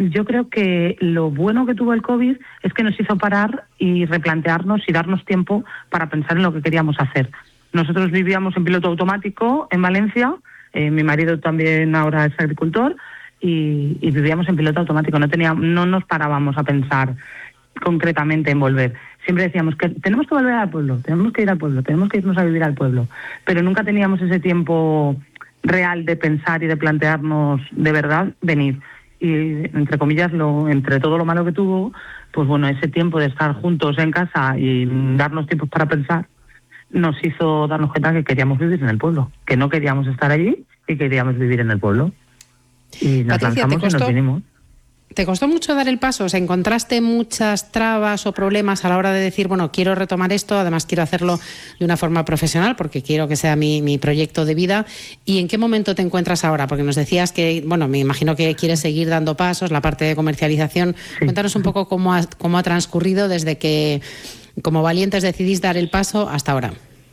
yo creo que lo bueno que tuvo el COVID es que nos hizo parar y replantearnos y darnos tiempo para pensar en lo que queríamos hacer. Nosotros vivíamos en piloto automático en Valencia, mi marido también ahora es agricultor, y vivíamos en piloto automático. No nos parábamos a pensar concretamente en volver. Siempre decíamos que tenemos que volver al pueblo, tenemos que ir al pueblo, tenemos que irnos a vivir al pueblo. Pero nunca teníamos ese tiempo real de pensar y de plantearnos de verdad venir. Y, entre comillas, entre todo lo malo que tuvo, pues bueno, ese tiempo de estar juntos en casa y darnos tiempos para pensar, nos hizo darnos cuenta que queríamos vivir en el pueblo, que no queríamos estar allí y queríamos vivir en el pueblo. Y nos Patricia, lanzamos y nos vinimos. ¿Te costó mucho dar el paso? O sea, ¿encontraste muchas trabas o problemas a la hora de decir, bueno, quiero retomar esto, además quiero hacerlo de una forma profesional porque quiero que sea mi proyecto de vida? ¿Y en qué momento te encuentras ahora? Porque nos decías que, bueno, me imagino que quieres seguir dando pasos, la parte de comercialización. Sí. Cuéntanos un poco cómo ha transcurrido desde que, como valientes, decidís dar el paso hasta ahora.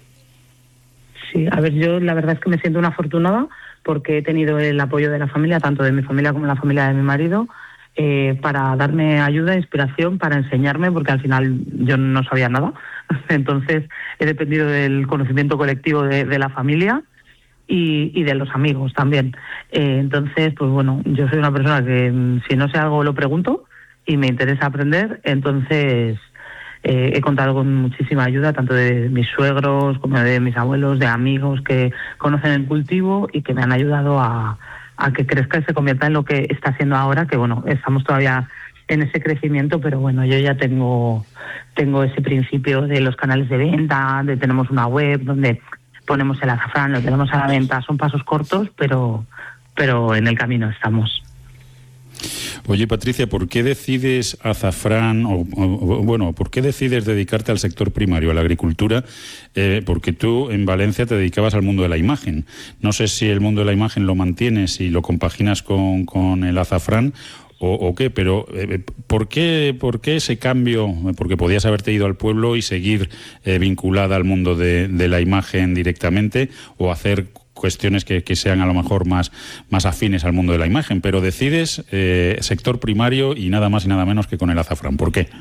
Sí, a ver, yo la verdad es que me siento una afortunada porque he tenido el apoyo de la familia, tanto de mi familia como de la familia de mi marido, para darme ayuda, inspiración, para enseñarme, porque al final yo no sabía nada. Entonces he dependido del conocimiento colectivo de la familia y de los amigos también. Entonces, pues bueno, yo soy una persona que si no sé algo lo pregunto y me interesa aprender. Entonces he contado con muchísima ayuda, tanto de mis suegros como de mis abuelos, de amigos que conocen el cultivo y que me han ayudado a que crezca y se convierta en lo que está siendo ahora, que bueno, estamos todavía en ese crecimiento, pero bueno, yo ya tengo ese principio de los canales de venta, de tenemos una web donde ponemos el azafrán, lo tenemos a la venta, son pasos cortos, pero en el camino estamos. Oye, Patricia, ¿por qué decides azafrán por qué decides dedicarte al sector primario, a la agricultura? Porque tú en Valencia te dedicabas al mundo de la imagen. No sé si el mundo de la imagen lo mantienes y lo compaginas con el azafrán o qué, pero ¿por qué ese cambio? Porque podías haberte ido al pueblo y seguir vinculada al mundo de la imagen directamente o hacer cuestiones que sean a lo mejor más afines al mundo de la imagen, pero decides sector primario y nada más y nada menos que con el azafrán. ¿Por qué?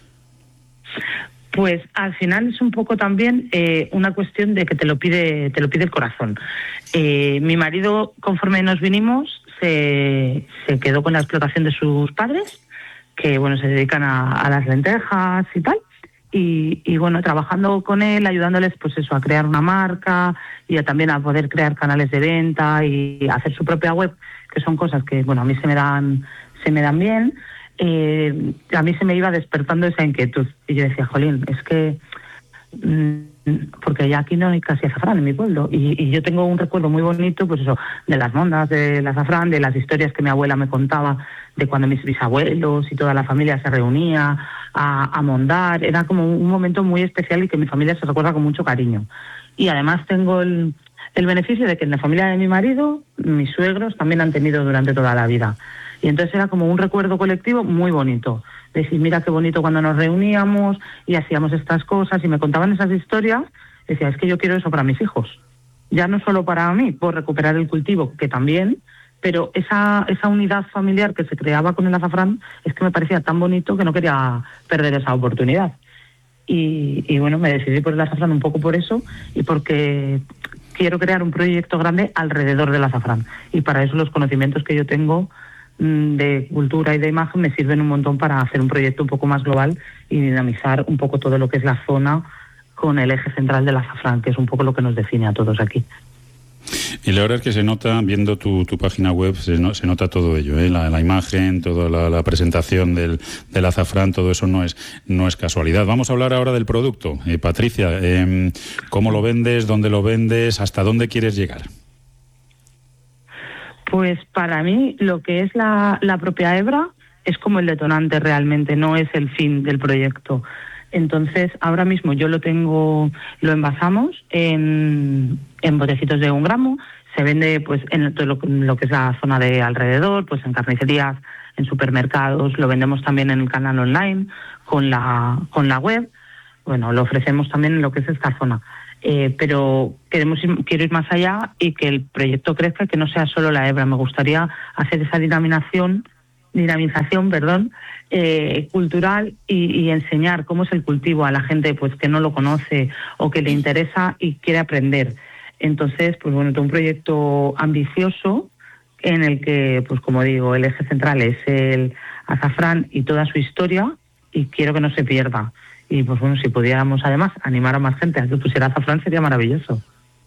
Pues al final es un poco también una cuestión de que te lo pide el corazón. Mi marido, conforme nos vinimos, se quedó con la explotación de sus padres, que bueno, se dedican a las lentejas y tal. Y bueno, trabajando con él, ayudándoles pues eso, a crear una marca y también a poder crear canales de venta y hacer su propia web, que son cosas que bueno, a mí se me dan bien. A mí se me iba despertando esa inquietud y yo decía, jolín, es que porque ya aquí no hay casi azafrán en mi pueblo y yo tengo un recuerdo muy bonito, pues eso, de las mondas del azafrán, de las historias que mi abuela me contaba de cuando mis bisabuelos y toda la familia se reunía a mondar. Era como un momento muy especial y que mi familia se recuerda con mucho cariño. Y además tengo el beneficio de que en la familia de mi marido, mis suegros también han tenido durante toda la vida. Y entonces era como un recuerdo colectivo muy bonito. Decir, mira qué bonito cuando nos reuníamos y hacíamos estas cosas y me contaban esas historias. Decía, es que yo quiero eso para mis hijos. Ya no solo para mí, por recuperar el cultivo, que también, pero esa unidad familiar que se creaba con el azafrán es que me parecía tan bonito que no quería perder esa oportunidad. Y bueno, me decidí por el azafrán un poco por eso y porque quiero crear un proyecto grande alrededor del azafrán. Y para eso los conocimientos que yo tengo de cultura y de imagen me sirven un montón para hacer un proyecto un poco más global y dinamizar un poco todo lo que es la zona con el eje central del azafrán, que es un poco lo que nos define a todos aquí. Y la verdad es que se nota, viendo tu página web, se nota todo ello, ¿eh? La imagen, toda la presentación del azafrán, todo eso no es casualidad. Vamos a hablar ahora del producto. Patricia, ¿cómo lo vendes? ¿Dónde lo vendes? ¿Hasta dónde quieres llegar? Pues para mí lo que es la propia hebra es como el detonante realmente, no es el fin del proyecto. Entonces ahora mismo yo lo envasamos en botecitos de 1 gramo, se vende pues en todo lo que es la zona de alrededor, pues en carnicerías, en supermercados, lo vendemos también en el canal online, con la web, bueno, lo ofrecemos también en lo que es esta zona. Pero quiero ir más allá y que el proyecto crezca, que no sea solo la hebra. Me gustaría hacer esa denominación dinamización, perdón, cultural y enseñar cómo es el cultivo a la gente pues que no lo conoce o que le interesa y quiere aprender. Entonces, pues bueno, tengo un proyecto ambicioso en el que, pues como digo, el eje central es el azafrán y toda su historia, y quiero que no se pierda. Y pues bueno, si pudiéramos además animar a más gente a que pusiera azafrán, sería maravilloso.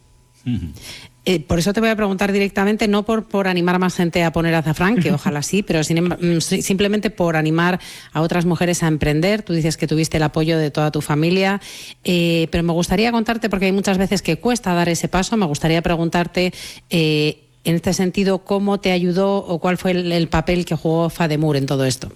Por eso te voy a preguntar directamente, no por animar a más gente a poner azafrán, que ojalá sí, pero simplemente por animar a otras mujeres a emprender. Tú dices que tuviste el apoyo de toda tu familia, pero me gustaría contarte, porque hay muchas veces que cuesta dar ese paso, me gustaría preguntarte en este sentido cómo te ayudó o cuál fue el papel que jugó FADEMUR en todo esto.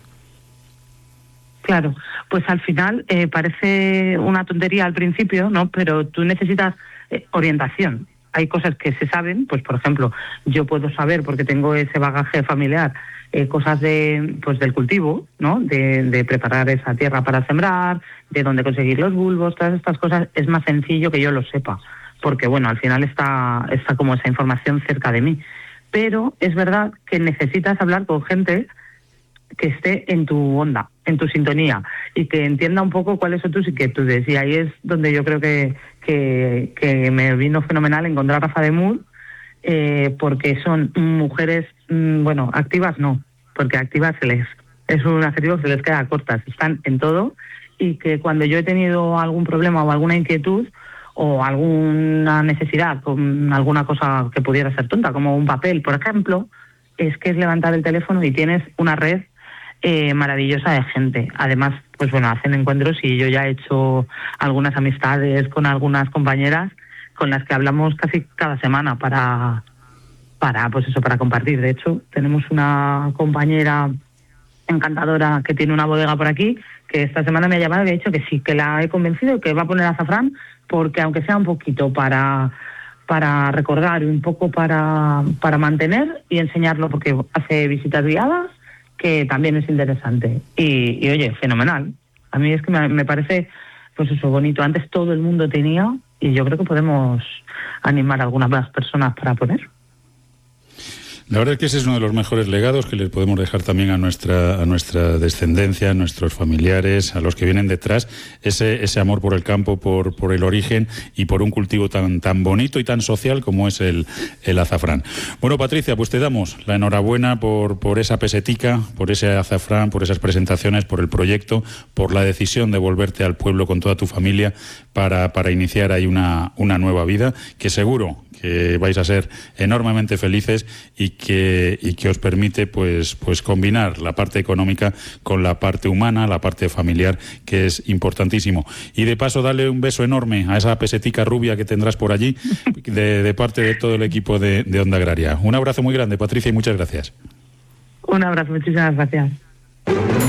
Claro, pues al final parece una tontería al principio, ¿no? Pero tú necesitas orientación. Hay cosas que se saben, pues por ejemplo, yo puedo saber, porque tengo ese bagaje familiar, cosas del cultivo, ¿no? De preparar esa tierra para sembrar, de dónde conseguir los bulbos, todas estas cosas es más sencillo que yo lo sepa, porque bueno, al final está como esa información cerca de mí. Pero es verdad que necesitas hablar con gente que esté en tu onda, en tu sintonía, y que entienda un poco cuáles son tus inquietudes. Y ahí es donde yo creo que me vino fenomenal encontrar a FADEMUR, porque son mujeres, bueno, activas no, porque activas es un adjetivo que se les queda cortas, están en todo, y que cuando yo he tenido algún problema o alguna inquietud o alguna necesidad con alguna cosa que pudiera ser tonta, como un papel, por ejemplo, es levantar el teléfono y tienes una red maravillosa de gente. Además, pues bueno, hacen encuentros y yo ya he hecho algunas amistades con algunas compañeras con las que hablamos casi cada semana para compartir. De hecho, tenemos una compañera encantadora que tiene una bodega por aquí, que esta semana me ha llamado y me ha dicho que sí, que la he convencido, que va a poner azafrán, porque aunque sea un poquito para recordar y un poco para mantener y enseñarlo, porque hace visitas guiadas, que también es interesante. Y oye, fenomenal. A mí es que me parece, pues eso, bonito. Antes todo el mundo tenía, y yo creo que podemos animar a algunas más personas para poner. La verdad es que ese es uno de los mejores legados que les podemos dejar también a nuestra descendencia, a nuestros familiares, a los que vienen detrás, ese amor por el campo, por el origen y por un cultivo tan bonito y tan social como es el azafrán. Bueno, Patricia, pues te damos la enhorabuena por esa pesetica, por ese azafrán, por esas presentaciones, por el proyecto, por la decisión de volverte al pueblo con toda tu familia para iniciar ahí una nueva vida, que seguro que vais a ser enormemente felices y que os permite pues combinar la parte económica con la parte humana, la parte familiar, que es importantísimo. Y de paso, darle un beso enorme a esa pesetica rubia que tendrás por allí de parte de todo el equipo de Onda Agraria. Un abrazo muy grande, Patricia, y muchas gracias. Un abrazo, muchísimas gracias.